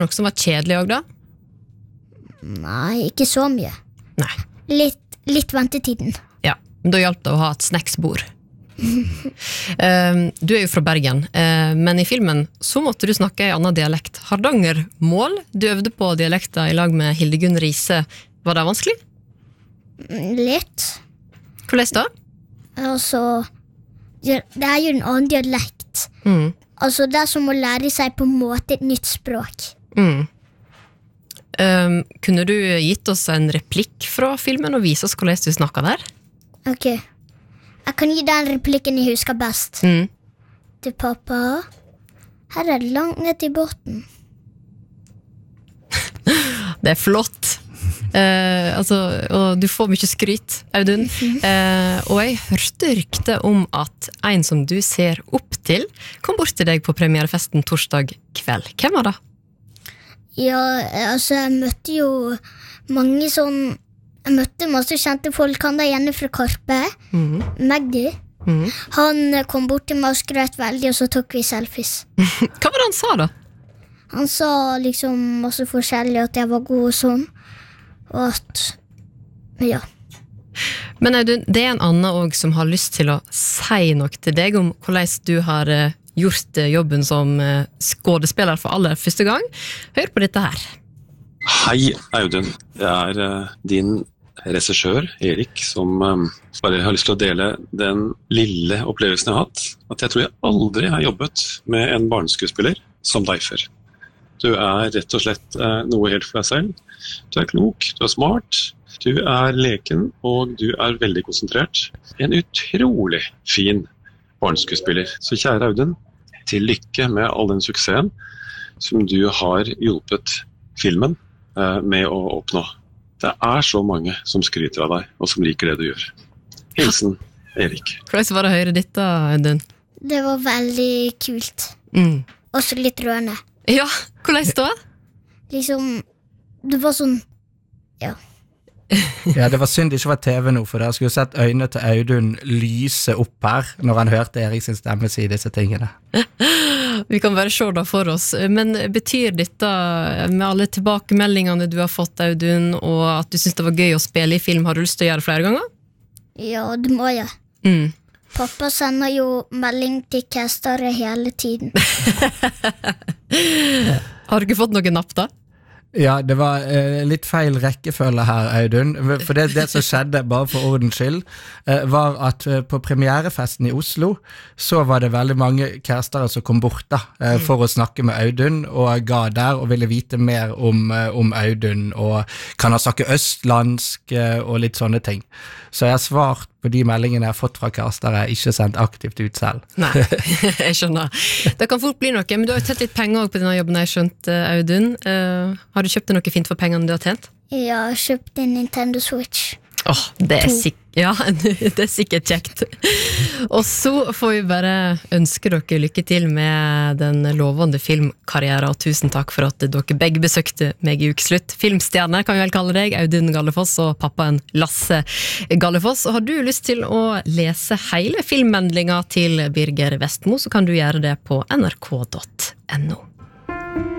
Noe som var kjedelig også da? Nei, ikke så mye. Nei. Litt ventetiden. Ja, da hjalp det å ha et snacksbord. Du jo fra Bergen, men I filmen så måtte du snakke en annen dialekt. Hardangermål, du øvde på dialekter I lag med Hildegunn Riise. Var det vanskelig? Litt. Hvordan da? Altså, det jo en annen dialekt. Altså, det som å lære seg på en måte et nytt språk. Kunne du gitt oss en replikk fra filmen og vise oss hvordan du snakket der? Ok. Jeg kan gi den replikken jeg husker best. Til pappa. Her det langt ned til båten. Det flott. Og du får mye skryt, Audun. Og jeg hørte rykte om at en som du ser opp til kom bort til deg på premierefesten torsdag kveld. Hvem var det? Ja, altså jeg møtte jo mange Jeg møtte masse kjente folk. Han der ene fra Karpe, Magdi. Han kom bort til meg og skrøt veldig, og så tok vi selfies. Hva var det han sa da? Han sa liksom masse forskjellig, at jeg var god og sånn. Og at, ja. Men Audun, det en annen også som har lyst til å si noe til deg om hvordan du har gjort jobben som skådespiller for aller første gang. Hør på dette her. Hei, Audun. Jeg din regissør, Erik, som bare har lyst til å dele den lille opplevelsen jeg har hatt. At jeg tror jeg aldri har jobbet med en barneskuespiller som deg før. Du rett og slett noe helt for deg selv. Du klok, du smart, du leken, og du veldig konsentrert. En utrolig fin barneskuespiller. Så kjære Audun, til lykke med all den suksessen som du har hjulpet filmen med å oppnå. Det så mange som skryter av deg, og som liker det du gjør. Hilsen, Erik. Hvordan var det å høre dette, Audun? Det var veldig kult. Også litt rørende. Ja, hvordan da? Liksom, det var sånn, ja. Ja, det var synd det ikke var TV nå, for dere skulle sett øynene til Audun lyse opp her, når han hørte Erik sin stemme si disse tingene. Vi kan bare se det for oss, men betyr dette med alle tilbakemeldingene du har fått, Audun, og at du synes det var gøy å spille I film, har du lyst til å gjøre det flere ganger? Ja, det må jeg. Pappa sender jo melding til castere hele tiden. Har du ikke fått noen napp da? Ja, det var litt feil rekkefølge her, Audun. For det som skjedde, bare for ordens skyld, var at på premierefesten I Oslo, så var det veldig mange kjærestere som kom bort da, for å snakke med Audun, og ga der og ville vite mer om Audun, og kan ha snakket østlandsk og litt sånne ting. Så jeg har svart på de meldingene jeg har fått fra kjærestere, ikke sendt aktivt ut selv. Nei, jeg skjønner. Det kan fort bli noe, men du har jo tett litt penger også på denne jobben, jeg har skjønt, Audun. Har du kjøpt noe fint for pengene du har tjent? Jeg har kjøpt en Nintendo Switch. Det det sikkert kjekt. Og så får vi bare ønske dere lykke til med den lovende filmkarrieren, og tusen takk for at dere begge besøkte meg I ukeslutt. Filmstjerne kan vi vel kalle deg, Audun Gallefoss og pappaen Lasse Gallefoss. Og har du lyst til å lese hele filmmeldinga til Birger Vestmo, så kan du gjøre det på nrk.no.